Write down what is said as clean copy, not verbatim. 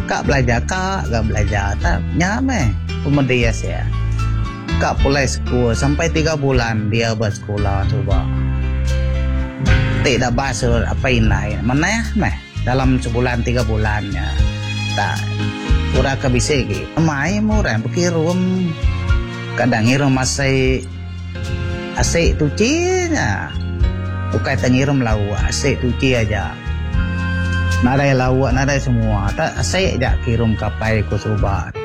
Kak belajar tak nyamai pemuda saya. Kak mulai sekolah sampai 3 bulan dia bersekolah coba. Tak bahasa apa ini mana meh dalam sebulan 3 bulannya tak pura ke bisa ke mai murah berkirim kadang ngirim masih asyik tucinya bukan ngirim lauk asyik tuci aja nadai lauk nadai semua tak asyik jak kirim kapai ku subah